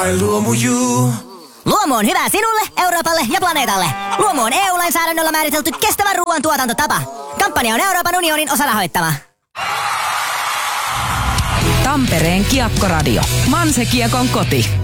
Luomu on hyvä sinulle, Euroopalle ja planeetalle. Luomu on EU-lainsäädännöllä määritelty kestävän ruoan tuotantotapa. Kampanja on Euroopan unionin osarahoittama. Tampereen Kiekkoradio. Manse Kiekon koti.